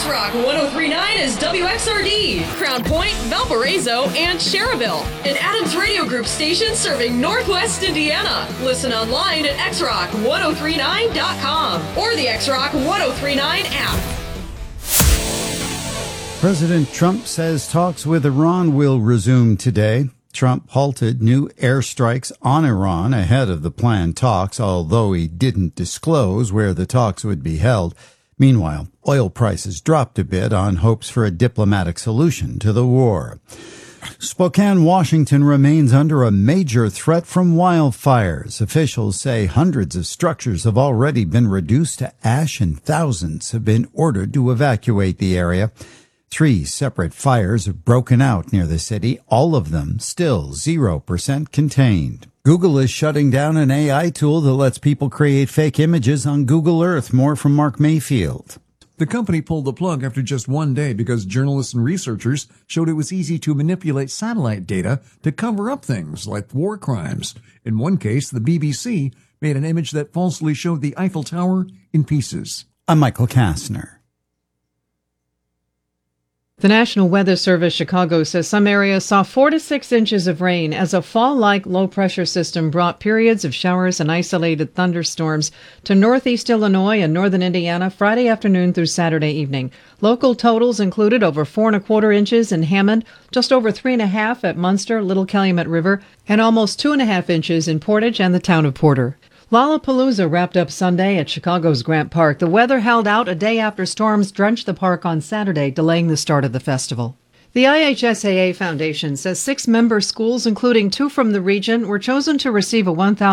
X-Rock 103.9 is WXRD, Crown Point, Valparaiso, and Cherryville. An Adams Radio Group station serving Northwest Indiana. Listen online at xrock1039.com or the X-Rock 1039 app. President Trump says talks with Iran will resume today. Trump halted new airstrikes on Iran ahead of the planned talks, although he didn't disclose where the talks would be held. Meanwhile, oil prices dropped a bit on hopes for a diplomatic solution to the war. Spokane, Washington remains under a major threat from wildfires. Officials say hundreds of structures have already been reduced to ash and thousands have been ordered to evacuate the area. 3 separate fires have broken out near the city, all of them still 0% contained. Google is shutting down an AI tool that lets people create fake images on Google Earth. More from Mark Mayfield. The company pulled the plug after just one day because journalists and researchers showed it was easy to manipulate satellite data to cover up things like war crimes. In one case, the BBC made an image that falsely showed the Eiffel Tower in pieces. I'm Michael Kastner. The National Weather Service Chicago says some areas saw 4 to 6 inches of rain as a fall-like low-pressure system brought periods of showers and isolated thunderstorms to northeast Illinois and northern Indiana Friday afternoon through Saturday evening. Local totals included over 4¼ inches in Hammond, just over 3½ at Munster, Little Calumet River, and almost 2½ inches in Portage and the town of Porter. Lollapalooza wrapped up Sunday at Chicago's Grant Park. The weather held out a day after storms drenched the park on Saturday, delaying the start of the festival. The IHSAA Foundation says 6 member schools, including 2 from the region, were chosen to receive a $1,000